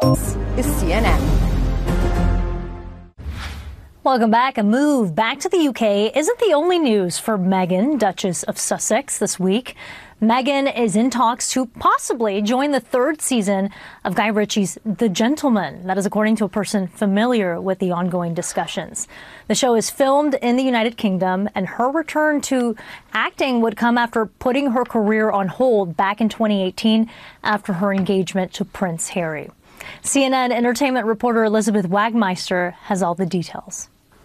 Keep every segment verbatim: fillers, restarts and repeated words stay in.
is C N N. Welcome back. A move back to the U K isn't the only news for Meghan, Duchess of Sussex, this week. Meghan is in talks to possibly join the third season of Guy Ritchie's The Gentleman. That is according to a person familiar with the ongoing discussions. The show is filmed in the United Kingdom, and her return to acting would come after putting her career on hold back in twenty eighteen after her engagement to Prince Harry. C N N entertainment reporter Elizabeth Wagmeister has all the details.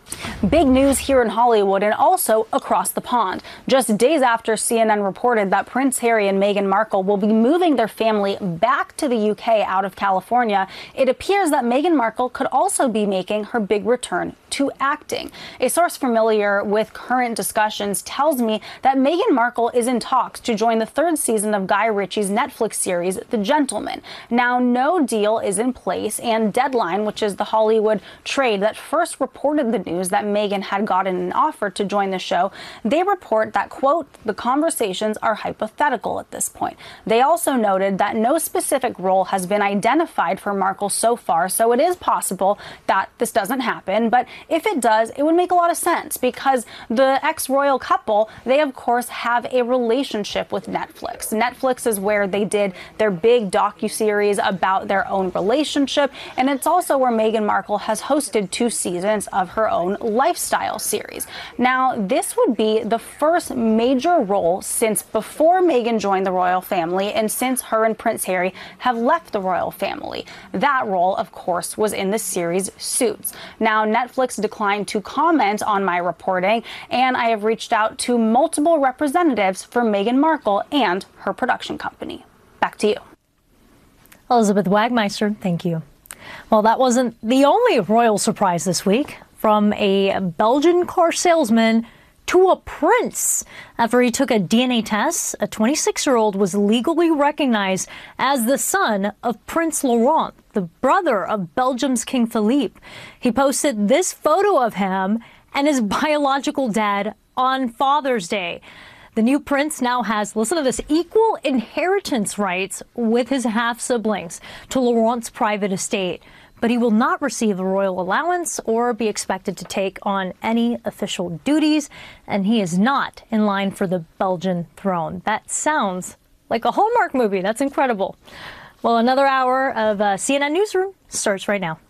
Big news here in Hollywood and also across the pond. Just days after C N N reported that Prince Harry and Meghan Markle will be moving their family back to the U K out of California, it appears that Meghan Markle could also be making her big return to acting. A source familiar with current discussions tells me that Meghan Markle is in talks to join the third season of Guy Ritchie's Netflix series, The Gentleman. Now, no deal is in place, and Deadline, which is the Hollywood trade that first reported the news that Meghan had gotten an offer to join the show, they report that, quote, the conversations are hypothetical at this point. They also noted that no specific role has been identified for Markle so far, so it is possible that this doesn't happen, but if it does, it would make a lot of sense because the ex-royal couple, they of course have a relationship with Netflix. Netflix is where they did their big docuseries about their own relationship, and it's also where Meghan Markle has hosted two seasons of her own lifestyle series. Now, this would be the first major role since before Meghan joined the royal family and since her and Prince Harry have left the royal family. That role, of course, was in the series Suits. Now, Netflix declined to comment on my reporting, and I have reached out to multiple representatives for Meghan Markle and her production company. Back to you. Elizabeth Wagmeister, thank you. Well, that wasn't the only royal surprise this week. From a Belgian car salesman to a prince. After he took a D N A test, a twenty-six-year-old was legally recognized as the son of Prince Laurent, the brother of Belgium's King Philippe. He posted this photo of him and his biological dad on Father's Day. The new prince now has, listen to this, equal inheritance rights with his half-siblings to Laurent's private estate. But he will not receive a royal allowance or be expected to take on any official duties, and he is not in line for the Belgian throne. That sounds like a Hallmark movie. That's incredible. Well, another hour of uh, C N N Newsroom starts right now.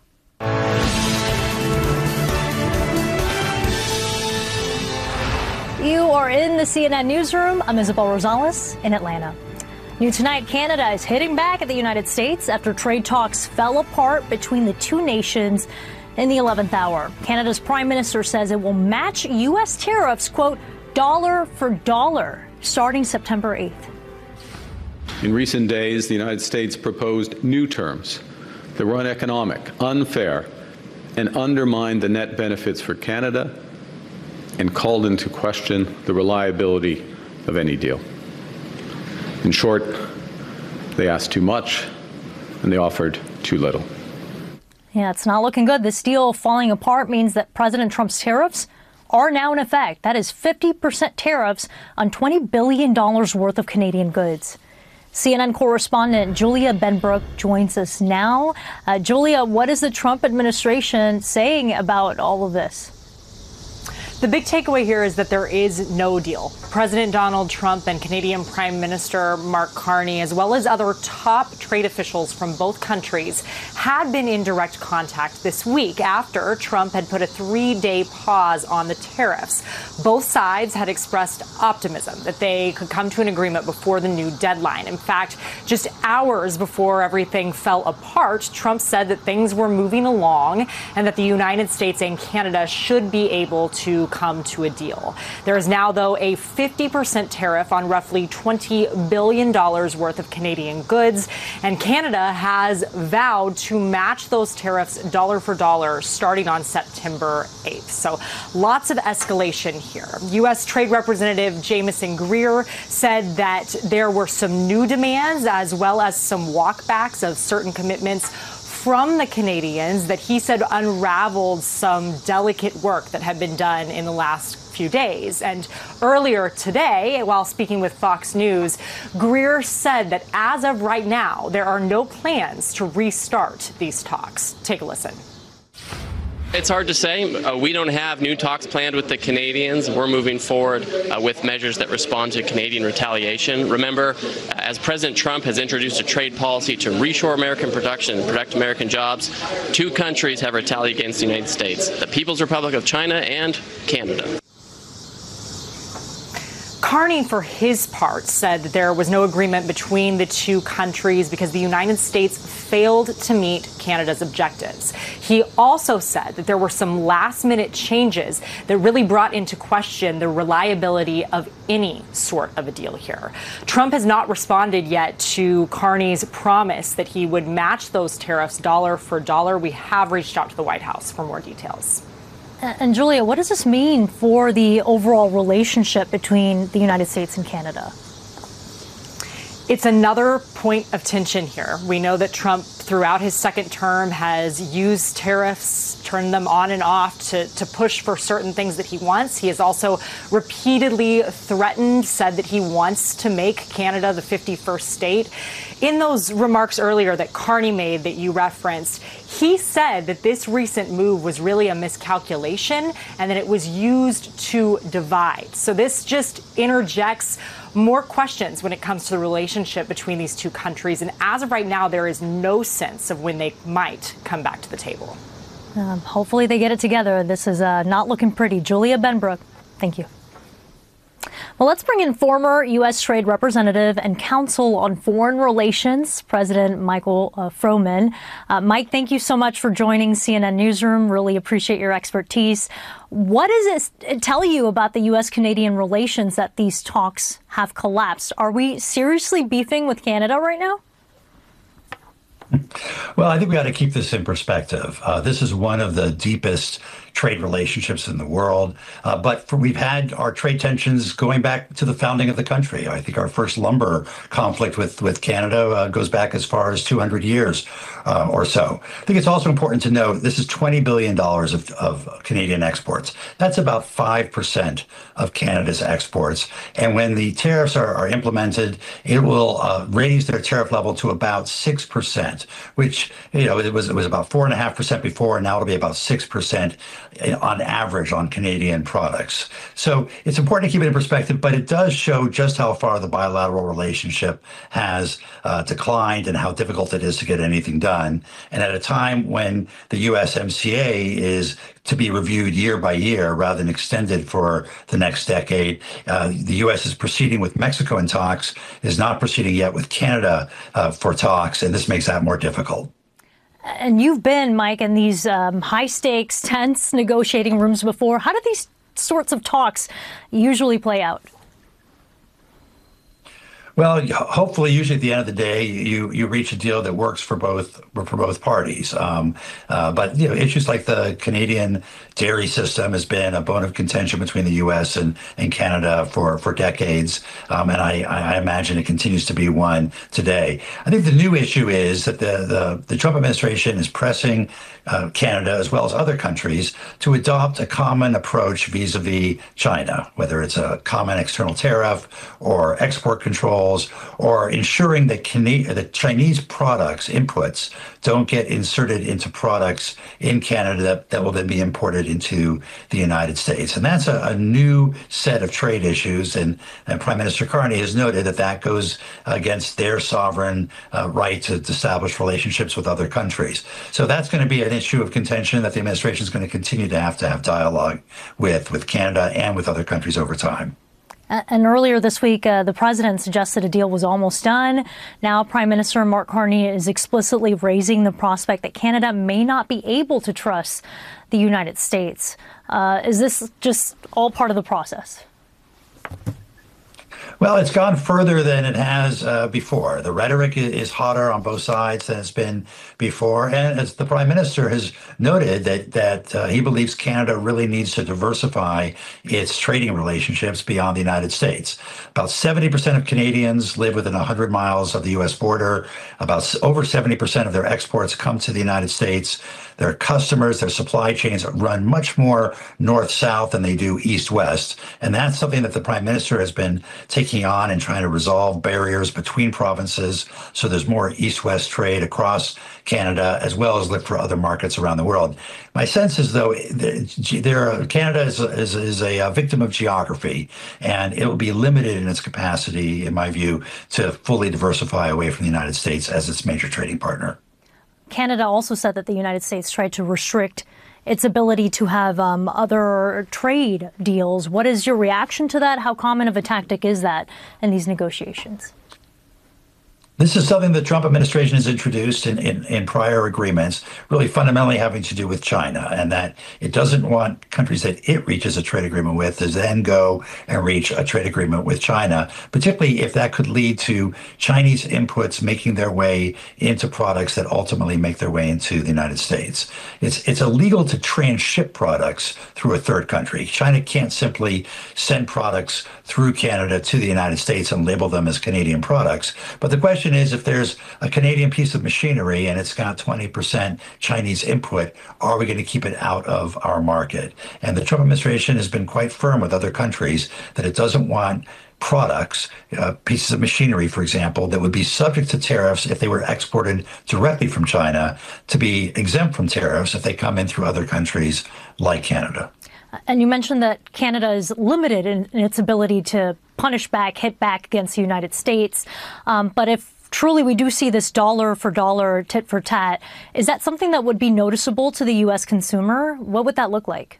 You are in the C N N Newsroom. I'm Isabel Rosales in Atlanta. New tonight, Canada is hitting back at the United States after trade talks fell apart between the two nations in the eleventh hour. Canada's prime minister says it will match U S tariffs, quote, dollar for dollar, starting September eighth. In recent days, the United States proposed new terms that were uneconomic, unfair, and undermined the net benefits for Canada and called into question the reliability of any deal. In short, they asked too much and they offered too little. Yeah, it's not looking good. This deal falling apart means that President Trump's tariffs are now in effect. That is fifty percent tariffs on twenty billion dollars worth of Canadian goods. C N N correspondent Julia Benbrook joins us now. Uh, Julia, what is the Trump administration saying about all of this? The big takeaway here is that there is no deal. President Donald Trump and Canadian Prime Minister Mark Carney, as well as other top trade officials from both countries, had been in direct contact this week after Trump had put a three-day pause on the tariffs. Both sides had expressed optimism that they could come to an agreement before the new deadline. In fact, just hours before everything fell apart, Trump said that things were moving along and that the United States and Canada should be able to come to a deal. There is now, though, a fifty percent tariff on roughly twenty billion dollars worth of Canadian goods, and Canada has vowed to match those tariffs dollar for dollar starting on September eighth. So lots of escalation here. U S Trade Representative Jamieson Greer said that there were some new demands as well as some walkbacks of certain commitments from the Canadians that he said unraveled some delicate work that had been done in the last few days. And earlier today, while speaking with Fox News, Greer said that as of right now, there are no plans to restart these talks. Take a listen. It's hard to say. Uh, we don't have new talks planned with the Canadians. We're moving forward uh, with measures that respond to Canadian retaliation. Remember, uh, as President Trump has introduced a trade policy to reshore American production and protect American jobs, two countries have retaliated against the United States, the People's Republic of China and Canada. Carney, for his part, said that there was no agreement between the two countries because the United States failed to meet Canada's objectives. He also said that there were some last-minute changes that really brought into question the reliability of any sort of a deal here. Trump has not responded yet to Carney's promise that he would match those tariffs dollar for dollar. We have reached out to the White House for more details. And Julia, what does this mean for the overall relationship between the United States and Canada? It's another point of tension here. We know that Trump, throughout his second term, has used tariffs, turned them on and off to, to push for certain things that he wants. He has also repeatedly threatened, said that he wants to make Canada the fifty-first state. In those remarks earlier that Carney made that you referenced, he said that this recent move was really a miscalculation and that it was used to divide. So this just interjects more questions when it comes to the relationship between these two countries. And as of right now, there is no sense of when they might come back to the table. Um, hopefully they get it together. This is uh, not looking pretty. Julia Benbrook, thank you. Well, let's bring in former U S Trade Representative and Counsel on Foreign Relations, President Michael uh, Froman. Uh, Mike, thank you so much for joining C N N Newsroom. Really appreciate your expertise. What does it tell you about the U S-Canadian relations that these talks have collapsed? Are we seriously beefing with Canada right now? Well, I think we got to keep this in perspective. Uh, this is one of the deepest trade relationships in the world. Uh, but for, we've had our trade tensions going back to the founding of the country. I think our first lumber conflict with, with Canada uh, goes back as far as two hundred years uh, or so. I think it's also important to note this is twenty billion dollars of, of Canadian exports. That's about five percent of Canada's exports. And when the tariffs are, are implemented, it will uh, raise their tariff level to about six percent, which, you know, it was, it was about four point five percent before, and now it'll be about six percent on average on Canadian products. So it's important to keep it in perspective, but it does show just how far the bilateral relationship has uh, declined and how difficult it is to get anything done. And at a time when the U S M C A is to be reviewed year by year rather than extended for the next decade, uh, the U S is proceeding with Mexico in talks, is not proceeding yet with Canada uh, for talks, and this makes that more difficult. And you've been, Mike, in these um, high-stakes, tense negotiating rooms before. How do these sorts of talks usually play out? Well, hopefully, usually at the end of the day, you you reach a deal that works for both for both parties. Um, uh, but you know, issues like the Canadian dairy system has been a bone of contention between the U S and, and Canada for for decades, um, and I, I imagine it continues to be one today. I think the new issue is that the the, the Trump administration is pressing uh, Canada as well as other countries to adopt a common approach vis-a-vis China, whether it's a common external tariff or export control, or ensuring that, Cana- that Chinese products, inputs, don't get inserted into products in Canada that, that will then be imported into the United States. And that's a, a new set of trade issues. And, and Prime Minister Carney has noted that that goes against their sovereign uh, right to, to establish relationships with other countries. So that's going to be an issue of contention that the administration is going to continue to have to have dialogue with, with Canada and with other countries over time. And earlier this week, uh, the president suggested a deal was almost done. Now, Prime Minister Mark Carney is explicitly raising the prospect that Canada may not be able to trust the United States. Uh, is this just all part of the process? Well, it's gone further than it has uh, before. The rhetoric is hotter on both sides than it's been before. And as the prime minister has noted that that uh, he believes Canada really needs to diversify its trading relationships beyond the United States. About seventy percent of Canadians live within one hundred miles of the U S border. About over seventy percent of their exports come to the United States. Their customers, their supply chains run much more north-south than they do east-west. And that's something that the prime minister has been taking on and trying to resolve barriers between provinces. So there's more east-west trade across Canada, as well as look for other markets around the world. My sense is, though, there, Canada is, is, is a victim of geography, and it will be limited in its capacity, in my view, to fully diversify away from the United States as its major trading partner. Canada also said that the United States tried to restrict its ability to have um, other trade deals. What is your reaction to that? How common of a tactic is that in these negotiations? This is something the Trump administration has introduced in, in, in prior agreements, really fundamentally having to do with China, and that it doesn't want countries that it reaches a trade agreement with to then go and reach a trade agreement with China, particularly if that could lead to Chinese inputs making their way into products that ultimately make their way into the United States. It's, it's illegal to transship products through a third country. China can't simply send products through Canada to the United States and label them as Canadian products. But the question is, if there's a Canadian piece of machinery and it's got twenty percent Chinese input, are we going to keep it out of our market? And the Trump administration has been quite firm with other countries that it doesn't want products, uh, pieces of machinery, for example, that would be subject to tariffs if they were exported directly from China, to be exempt from tariffs if they come in through other countries like Canada. And you mentioned that Canada is limited in, in its ability to punish back, hit back against the United States. Um, but if truly we do see this dollar for dollar, tit for tat, is that something that would be noticeable to the U S consumer? What would that look like?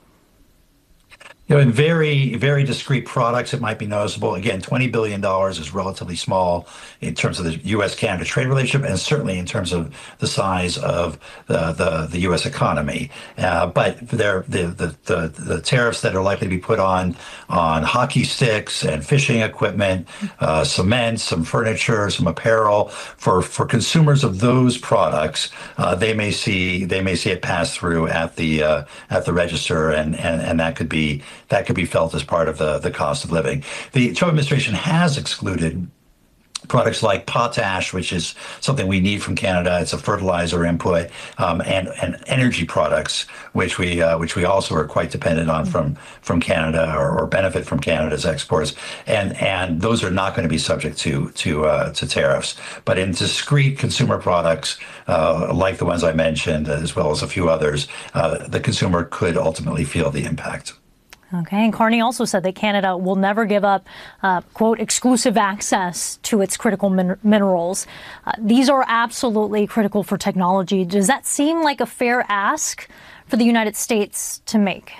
You know, in very, very discrete products, it might be noticeable. Again, twenty billion dollars is relatively small in terms of the U S Canada trade relationship, and certainly in terms of the size of the the, the U S economy. Uh, but there, the, the the the tariffs that are likely to be put on on hockey sticks and fishing equipment, uh, cement, some furniture, some apparel, for for consumers of those products, uh, they may see they may see it pass through at the uh, at the register, and and and that could be. That could be felt as part of the, the cost of living. The Trump administration has excluded products like potash, which is something we need from Canada. It's a fertilizer input, um, and and energy products, which we uh, which we also are quite dependent on from from Canada, or, or benefit from Canada's exports. And and those are not going to be subject to to uh, to tariffs. But in discrete consumer products, uh, like the ones I mentioned, as well as a few others, uh, the consumer could ultimately feel the impact. Okay, and Carney also said that Canada will never give up, uh, quote, exclusive access to its critical min- minerals. Uh, these are absolutely critical for technology. Does that seem like a fair ask for the United States to make?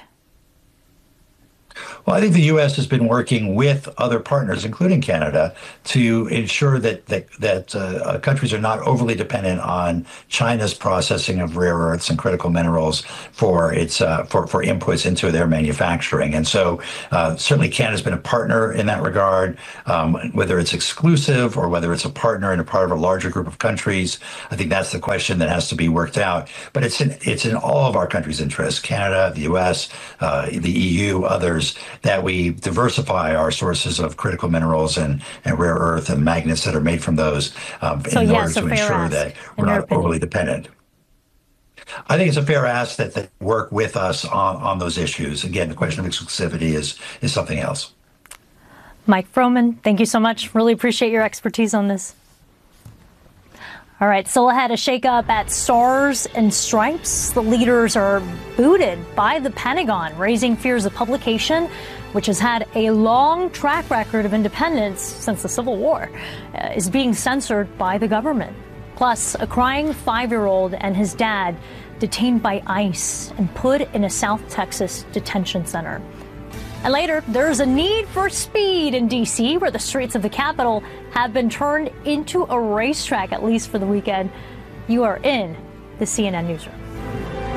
Well, I think the U S has been working with other partners, including Canada, to ensure that that, that uh, countries are not overly dependent on China's processing of rare earths and critical minerals for its uh, for for inputs into their manufacturing. And so, uh, certainly, Canada's been a partner in that regard. Um, whether it's exclusive or whether it's a partner and a part of a larger group of countries, I think that's the question that has to be worked out. But it's in it's in all of our countries' interests: Canada, the U S, uh, the E U, others, that we diversify our sources of critical minerals and, and rare earth and magnets that are made from those, um, so in yes, order to ensure ask, that we're not overly dependent. I think it's a fair ask that they work with us on, on those issues. Again, the question of exclusivity is is something else. Mike Froman, thank you so much. Really appreciate your expertise on this. All right, still ahead, a shakeup at Stars and Stripes. The leaders are booted by the Pentagon, raising fears of publication, which has had a long track record of independence since the Civil War, uh, is being censored by the government. Plus, a crying five-year-old and his dad detained by ICE and put in a South Texas detention center. And later, there's a need for speed in D C, where the streets of the Capitol have been turned into a racetrack, at least for the weekend. You are in the C N N Newsroom.